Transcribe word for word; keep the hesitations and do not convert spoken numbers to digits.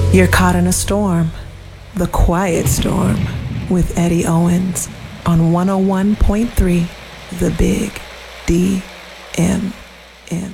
You're caught in a storm, the quiet storm, with Eddie Owens on one oh one point three The Big D M.